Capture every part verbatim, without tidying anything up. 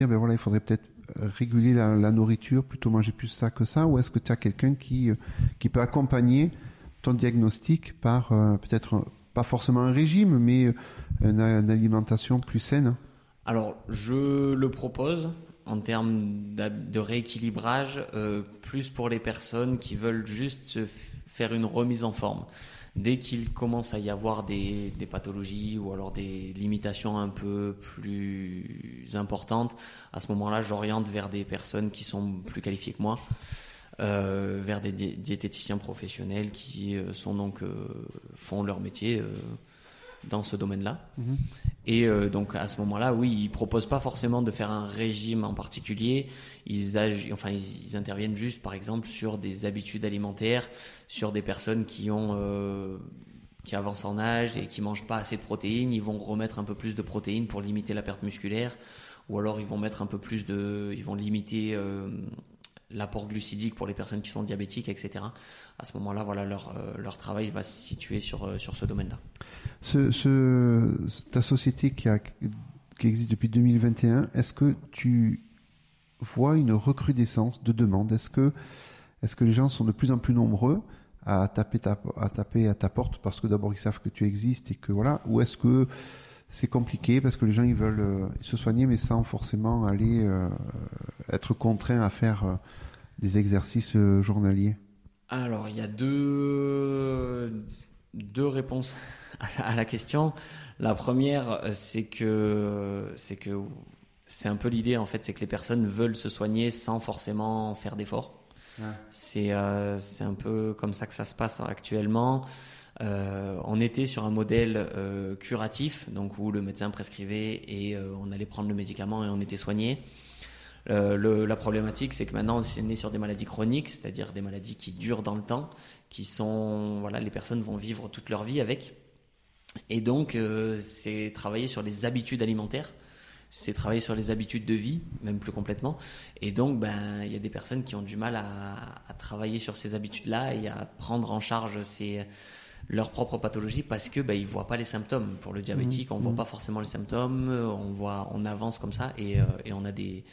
ben voilà, il faudrait peut-être réguler la, la nourriture, plutôt manger plus ça que ça, ou est-ce que tu as quelqu'un qui, qui peut accompagner ton diagnostic par euh, peut-être pas forcément un régime, mais une, une alimentation plus saine? Alors, je le propose en termes de rééquilibrage, euh, plus pour les personnes qui veulent juste se faire une remise en forme. Dès qu'il commence à y avoir des, des pathologies ou alors des limitations un peu plus importantes, à ce moment-là, j'oriente vers des personnes qui sont plus qualifiées que moi, euh, vers des di- diététiciens professionnels qui euh, sont donc euh, font leur métier euh, dans ce domaine-là. Mhm. Et euh, donc à ce moment-là, oui, ils proposent pas forcément de faire un régime en particulier. Ils, ag- enfin, ils, ils interviennent juste, par exemple, sur des habitudes alimentaires, sur des personnes qui ont, euh, qui avancent en âge et qui mangent pas assez de protéines. Ils vont remettre un peu plus de protéines pour limiter la perte musculaire, ou alors ils vont mettre un peu plus de, ils vont limiter euh, l'apport glucidique pour les personnes qui sont diabétiques, et cetera. À ce moment-là, voilà, leur euh, leur travail va se situer sur euh, sur ce domaine-là. Ce, ce, ta société qui, a, qui existe depuis deux mille vingt et un, est-ce que tu vois une recrudescence de demandes? Est-ce que, est-ce que les gens sont de plus en plus nombreux à taper, ta, à taper à ta porte parce que d'abord ils savent que tu existes et que voilà, ou est-ce que c'est compliqué parce que les gens ils veulent euh, se soigner mais sans forcément aller euh, être contraints à faire euh, des exercices euh, journaliers? Alors, il y a deux, deux réponses à la question. La première, c'est que, c'est que, c'est un peu l'idée, en fait, c'est que les personnes veulent se soigner sans forcément faire d'efforts. Ouais. C'est, euh, c'est un peu comme ça que ça se passe actuellement. Euh, on était sur un modèle euh, curatif, donc où le médecin prescrivait et euh, on allait prendre le médicament et on était soigné. Euh, le, la problématique, c'est que maintenant, on est sur des maladies chroniques, c'est-à-dire des maladies qui durent dans le temps, qui sont, voilà, les personnes vont vivre toute leur vie avec. Et donc, euh, c'est travailler sur les habitudes alimentaires, c'est travailler sur les habitudes de vie, même plus complètement. Et donc, ben, il y a des personnes qui ont du mal à, à travailler sur ces habitudes-là et à prendre en charge ces, leur propre pathologie parce que ben, ils voient pas les symptômes. Pour le diabétique, Mmh. on voit pas forcément les symptômes, on voit, on avance comme ça et, euh, et on a des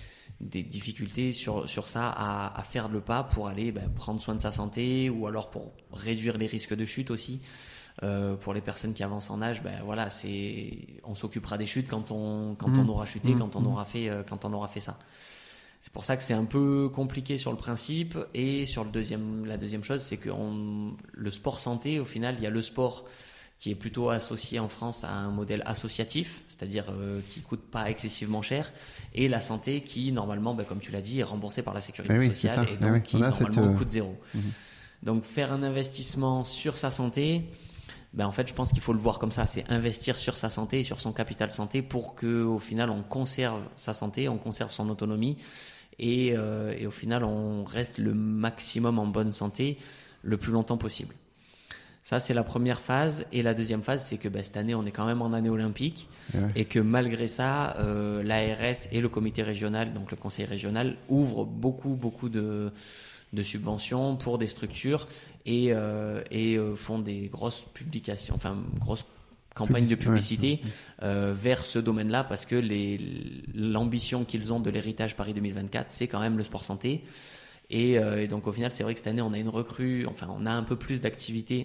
des difficultés sur, sur ça à, à faire le pas pour aller ben, prendre soin de sa santé ou alors pour réduire les risques de chute aussi. Euh, pour les personnes qui avancent en âge, ben voilà, c'est, on s'occupera des chutes quand on, quand Mmh. on aura chuté, Mmh. quand on aura fait, euh, quand on aura fait ça. C'est pour ça que c'est un peu compliqué sur le principe et sur le deuxième, la deuxième chose, c'est que on, le sport santé, au final, il y a le sport qui est plutôt associé en France à un modèle associatif, c'est-à-dire euh, qui coûte pas excessivement cher, et la santé qui, normalement, ben, comme tu l'as dit, est remboursée par la sécurité Eh oui, sociale c'est ça. et Eh donc oui. qui, On a normalement, cette, euh, coûte zéro. Mmh. Donc, faire un investissement sur sa santé, ben, en fait, je pense qu'il faut le voir comme ça, c'est investir sur sa santé et sur son capital santé pour que, au final, on conserve sa santé, on conserve son autonomie et, euh, et au final, on reste le maximum en bonne santé le plus longtemps possible. Ça, c'est la première phase. Et la deuxième phase, c'est que ben, cette année, on est quand même en année olympique. Ouais. Et que malgré ça, euh, l'A R S et le comité régional, donc le conseil régional, ouvrent beaucoup, beaucoup de, de subventions pour des structures et, euh, et euh, font des grosses publications, enfin, grosses campagnes de publicité Ouais. euh, vers ce domaine-là parce que les, l'ambition qu'ils ont de l'héritage Paris deux mille vingt-quatre, c'est quand même le sport santé. Et, euh, et donc, au final, c'est vrai que cette année, on a une recrue, enfin, on a un peu plus d'activité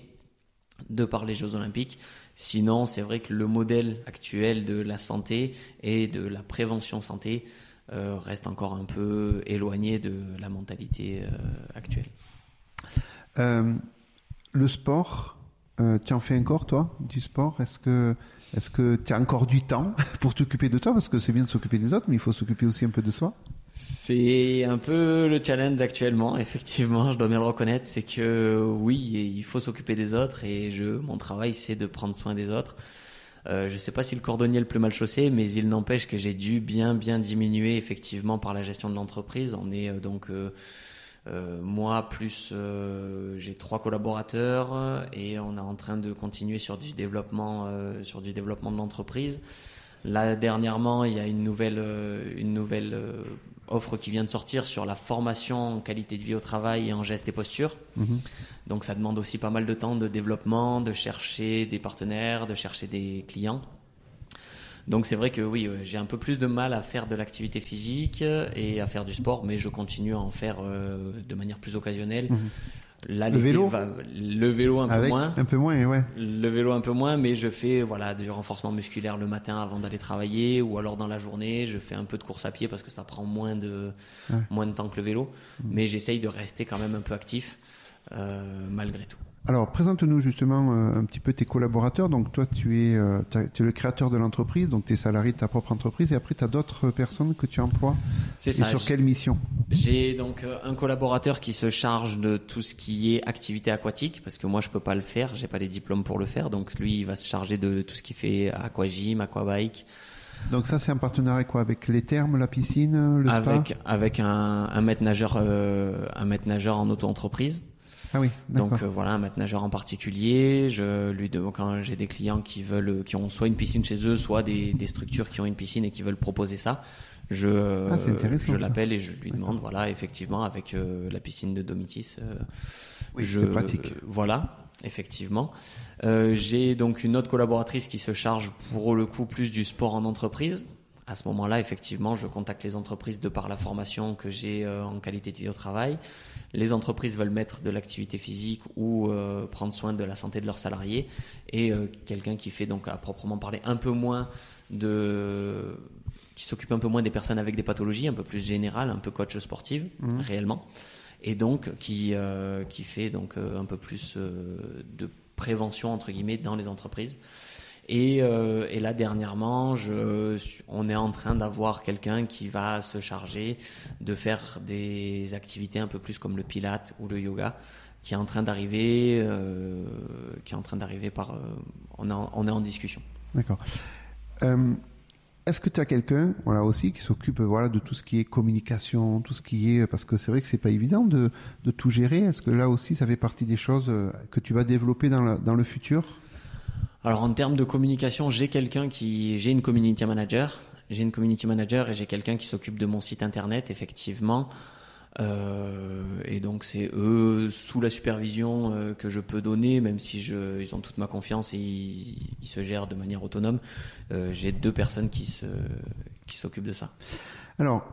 de par les Jeux Olympiques. Sinon, c'est vrai que le modèle actuel de la santé et de la prévention santé euh, reste encore un peu éloigné de la mentalité euh, actuelle. Euh, le sport, euh, tu en fais encore toi, du sport? Est-ce que est-ce que tu as encore du temps pour t'occuper de toi? Parce que c'est bien de s'occuper des autres, mais il faut s'occuper aussi un peu de soi. C'est un peu le challenge actuellement, effectivement, je dois bien le reconnaître, c'est que oui, il faut s'occuper des autres et je, mon travail c'est de prendre soin des autres. Euh, je sais pas si le cordonnier est le plus mal chaussé, mais il n'empêche que j'ai dû bien bien diminuer effectivement par la gestion de l'entreprise. On est euh, donc euh, euh, moi plus euh, j'ai trois collaborateurs et on est en train de continuer sur du développement euh, sur du développement de l'entreprise. Là, dernièrement, il y a une nouvelle, euh, une nouvelle euh, offre qui vient de sortir sur la formation en qualité de vie au travail et en gestes et postures. Mmh. Donc, ça demande aussi pas mal de temps de développement, de chercher des partenaires, de chercher des clients. Donc c'est vrai que oui, euh, j'ai un peu plus de mal à faire de l'activité physique et à faire du sport, mais je continue à en faire euh, de manière plus occasionnelle. Mmh. Là, Le vélo va, le vélo un Avec peu moins. Un peu moins, ouais. Le vélo un peu moins, mais je fais voilà du renforcement musculaire le matin avant d'aller travailler, ou alors dans la journée, je fais un peu de course à pied parce que ça prend moins de Ouais. moins de temps que le vélo. Mmh. Mais j'essaye de rester quand même un peu actif euh, malgré tout. Alors, présente-nous justement euh, un petit peu tes collaborateurs. Donc, toi, tu es, euh, tu es le créateur de l'entreprise, donc tu es salarié de ta propre entreprise, et après, tu as d'autres personnes que tu emploies. C'est et ça. sur quelle mission? J'ai donc un collaborateur qui se charge de tout ce qui est activité aquatique, parce que moi, je peux pas le faire, j'ai pas les diplômes pour le faire. Donc, lui, il va se charger de tout ce qui fait aquagym, aquabike. Donc ça, c'est un partenariat quoi, avec les thermes, la piscine, le spa? Avec, avec un, un maître nageur, euh, un maître nageur en auto-entreprise. Ah oui, d'accord. Donc euh, voilà, un maître nageur en particulier. Je lui de, quand j'ai des clients qui veulent, qui ont soit une piscine chez eux, soit des, des structures qui ont une piscine et qui veulent proposer ça, je, ah, c'est intéressant, je ça. l'appelle et je lui D'accord. demande, voilà, effectivement, avec euh, la piscine de Domitis. Euh, Oui, je, c'est pratique. euh, voilà, effectivement. Euh, j'ai donc une autre collaboratrice qui se charge pour le coup plus du sport en entreprise. À ce moment-là, effectivement, je contacte les entreprises de par la formation que j'ai euh, en qualité de vie au travail. Les entreprises veulent mettre de l'activité physique ou euh, prendre soin de la santé de leurs salariés. Et euh, quelqu'un qui fait donc à proprement parler un peu moins de, qui s'occupe un peu moins des personnes avec des pathologies, un peu plus générales, un peu coach sportive mmh. réellement. Et donc qui euh, qui fait donc euh, un peu plus euh, de prévention entre guillemets dans les entreprises. Et, euh, et là, dernièrement, je, on est en train d'avoir quelqu'un qui va se charger de faire des activités un peu plus comme le pilate ou le yoga, qui est en train d'arriver, euh, qui est en train d'arriver par, euh, on, est en, on est en discussion. D'accord. Euh, est-ce que tu as quelqu'un, voilà aussi, qui s'occupe, voilà, de tout ce qui est communication, tout ce qui est, parce que c'est vrai que c'est pas évident de, de tout gérer. Est-ce que là aussi, ça fait partie des choses que tu vas développer dans, la, dans le futur? Alors en termes de communication, j'ai quelqu'un qui, j'ai une community manager, j'ai une community manager et j'ai quelqu'un qui s'occupe de mon site internet effectivement. Euh, et donc c'est eux sous la supervision euh, que je peux donner, même si je, ils ont toute ma confiance et ils, ils se gèrent de manière autonome. Euh, j'ai deux personnes qui se, qui s'occupent de ça. Alors,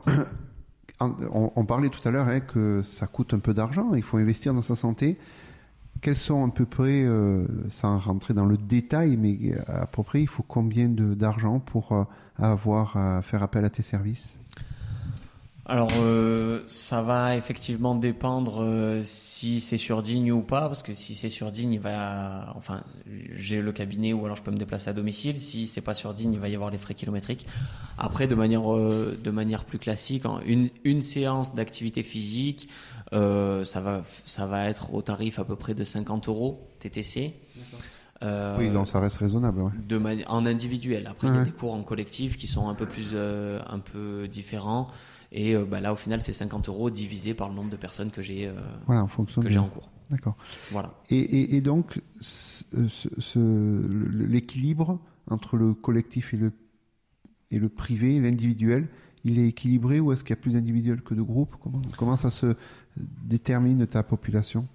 on, on parlait tout à l'heure hein, que ça coûte un peu d'argent, il faut investir dans sa santé. Quels sont à peu près, euh, sans rentrer dans le détail, mais à peu près, il faut combien de, d'argent pour euh, avoir à faire appel à tes services? Alors, euh, ça va effectivement dépendre euh, si c'est sur Digne ou pas, parce que si c'est sur Digne, il va, enfin, j'ai le cabinet ou alors je peux me déplacer à domicile. Si c'est pas sur Digne, il va y avoir les frais kilométriques. Après, de manière, euh, de manière plus classique, hein, une, une séance d'activité physique, euh, ça va, ça va être au tarif à peu près de cinquante euros T T C. Euh, oui, donc ça reste raisonnable. Ouais. De mani- en individuel. Après, ouais. Il y a des cours en collectif qui sont un peu plus, euh, un peu différents. Et euh, bah, là, au final, c'est cinquante euros divisé par le nombre de personnes que j'ai, euh, voilà, en fonction que de... j'ai en cours. D'accord. Voilà. Et, et, et donc, ce, ce, l'équilibre entre le collectif et le, et le privé, l'individuel, il est équilibré ou est-ce qu'il y a plus d'individuels que de groupes? Comment, comment ça se détermine ta population?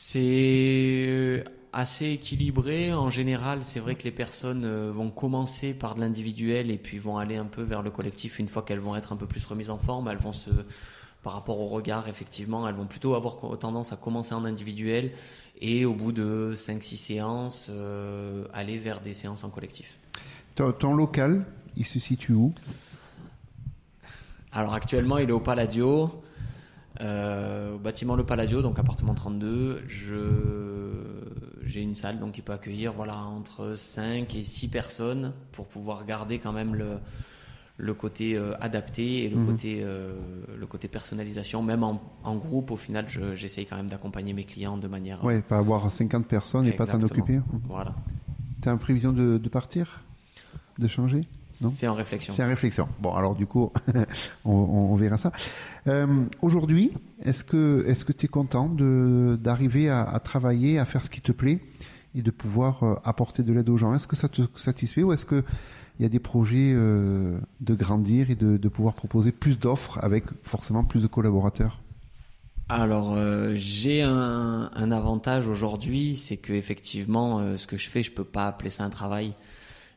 C'est assez équilibré. En général, c'est vrai que les personnes vont commencer par de l'individuel et puis vont aller un peu vers le collectif une fois qu'elles vont être un peu plus remises en forme. Elles vont se, par rapport au regard, effectivement, elles vont plutôt avoir tendance à commencer en individuel et au bout de cinq six séances, euh, aller vers des séances en collectif. Ton, ton local, il se situe où? Alors actuellement, il est au Palladio. Euh, au bâtiment Le Palladio, donc appartement trente-deux, je, j'ai une salle donc qui peut accueillir voilà, entre cinq et six personnes pour pouvoir garder quand même le, le côté euh, adapté et le, mmh. côté, euh, le côté personnalisation. Même en, en groupe, au final, je, j'essaye quand même d'accompagner mes clients de manière... Oui, pas avoir cinquante personnes et Exactement. Pas t'en occuper. Voilà. Tu as une prévision de, de partir? De changer? Non, c'est en réflexion. C'est en réflexion. Bon, alors du coup, on, on verra ça. Euh, aujourd'hui, est-ce que est-ce que tu es content de, d'arriver à, à travailler, à faire ce qui te plaît et de pouvoir euh, apporter de l'aide aux gens? Est-ce que ça te satisfait ou est-ce qu'il y a des projets euh, de grandir et de, de pouvoir proposer plus d'offres avec forcément plus de collaborateurs? Alors, euh, j'ai un, un avantage aujourd'hui, c'est que effectivement, euh, ce que je fais, je peux pas appeler ça un travail.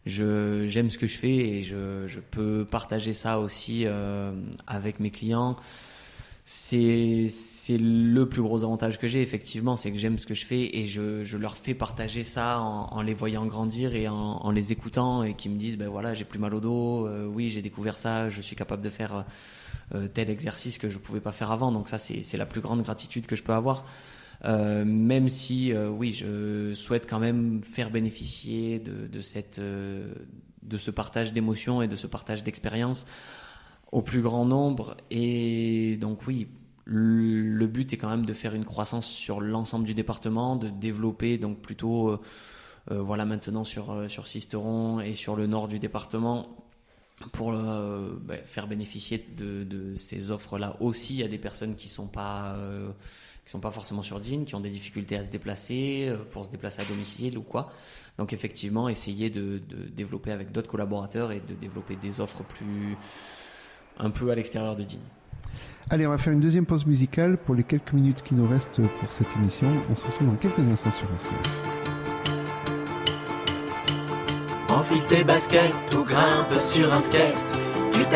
je, j'aime ce que je fais et je, je peux partager ça aussi euh, avec mes clients. C'est, c'est le plus gros avantage que j'ai, effectivement, c'est que j'aime ce que je fais et je, je leur fais partager ça en, en les voyant grandir et en, en les écoutant et qui me disent, ben voilà, j'ai plus mal au dos, euh, oui, j'ai découvert ça, je suis capable de faire euh, tel exercice que je pouvais pas faire avant. Donc ça, c'est, c'est la plus grande gratitude que je peux avoir. Euh, même si, euh, oui, je souhaite quand même faire bénéficier de, de cette, euh, de ce partage d'émotions et de ce partage d'expériences au plus grand nombre. Et donc oui, le but est quand même de faire une croissance sur l'ensemble du département, de développer donc plutôt euh, euh, voilà maintenant sur euh, sur Sisteron et sur le nord du département pour euh, bah, faire bénéficier de, de ces offres-là aussi à des personnes qui sont pas euh, qui sont pas forcément sur Digne, qui ont des difficultés à se déplacer, euh, pour se déplacer à domicile ou quoi. Donc effectivement, essayer de, de développer avec d'autres collaborateurs et de développer des offres plus un peu à l'extérieur de Digne. Allez, on va faire une deuxième pause musicale pour les quelques minutes qui nous restent pour cette émission. On se retrouve dans quelques instants sur R C F. Enfile tes baskets ou grimpe sur un skate.